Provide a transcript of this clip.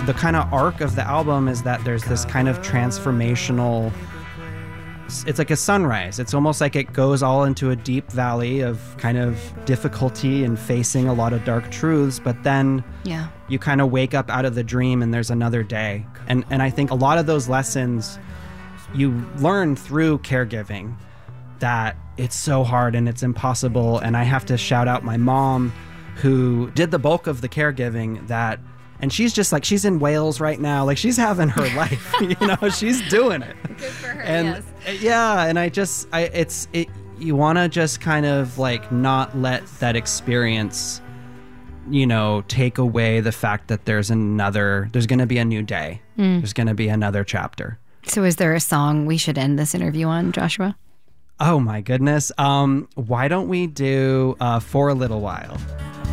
the kind of arc of the album is that there's this kind of transformational, it's like a sunrise. It's almost like it goes all into a deep valley of kind of difficulty and facing a lot of dark truths, but then you kind of wake up out of the dream and there's another day. And I think a lot of those lessons you learn through caregiving, that it's so hard and it's impossible. And I have to shout out my mom, who did the bulk of the caregiving, and she's just like, she's in Wales right now. Like, she's having her life, she's doing it. Good for her, and yes. Yeah, and you want to just kind of like not let that experience, take away the fact that there's going to be a new day. There's going to be another chapter. So is there a song we should end this interview on, Joshua? Oh my goodness. Why don't we do For a Little While?